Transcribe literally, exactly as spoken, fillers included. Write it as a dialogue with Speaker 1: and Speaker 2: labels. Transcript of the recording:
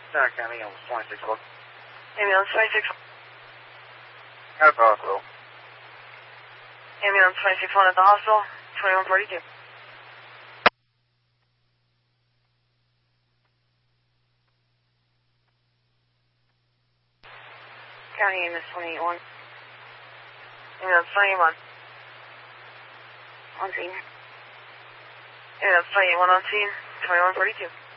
Speaker 1: Center County, almost twenty-six one.
Speaker 2: Ambulance twenty-six.
Speaker 1: At the hospital.
Speaker 2: Ambulance twenty-six one at the hospital, twenty-one forty-two. County ambulance twenty-eight one. Ambulance twenty-eight one. On scene. Ambulance twenty-eight one on scene, twenty-one forty-two.